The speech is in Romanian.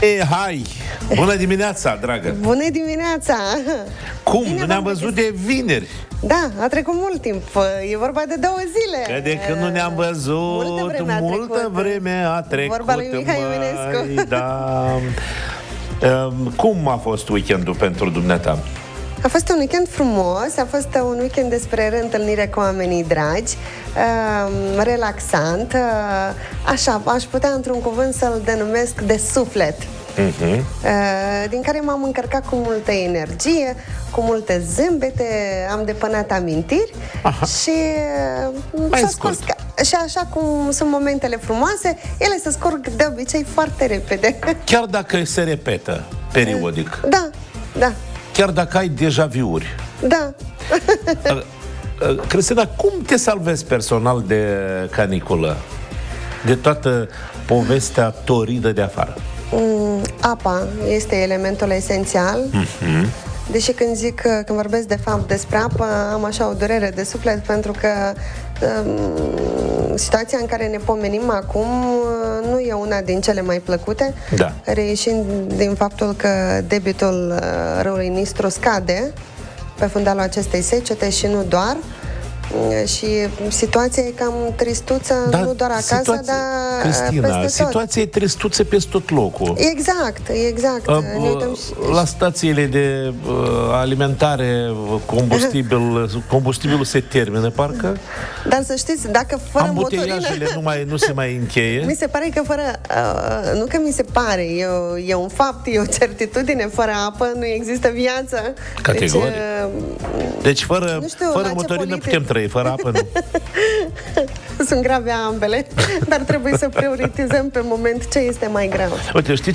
Hai! Bună dimineața, dragă! Bună dimineața! Cum? Bine Nu ne-am văzut de vineri. Da, a trecut mult timp. E vorba de 2 zile. Că de când nu ne-am văzut, multă vreme a trecut. Vorba lui Mihai Eminescu. Da. Cum a fost weekendul pentru dumneata? A fost un weekend frumos, a fost un weekend despre reîntâlnire cu oamenii dragi, relaxant, așa, aș putea într-un cuvânt să-l denumesc de suflet. Din care m-am încărcat cu multă energie, cu multe zâmbete, am depănat amintiri. Și s-a scurs. Și așa cum sunt momentele frumoase, ele se scurg de obicei foarte repede. Chiar dacă se repetă periodic. Da, da. Chiar dacă ai deja viuri. Da. Cristina, cum te salvezi personal de caniculă? De toată povestea toridă de afară? Apa este elementul esențial. Deși când vorbesc de fapt despre apă, am așa o durere de suflet, pentru că situația în care ne pomenim acum nu e una din cele mai plăcute, da. Reieșind din faptul că debitul râului Nistru scade pe fundalul acestei secete și nu doar. Și situația e cam tristuță, nu doar acasă, dar Cristina, peste tot. situația e tristuță peste tot locul. Exact. La stațiile de alimentare, combustibilul se termină, parcă. Dar să știți, dacă fără motorină... nu se mai încheie. Mi se pare că fără... nu că mi se pare, e un fapt, e o certitudine. Fără apă nu există viață. Categoric. Deci fără motorină putem trăi, fără apă nu. Sunt grave ambele, dar trebuie să prioritizăm pe moment ce este mai grav. Uite, știi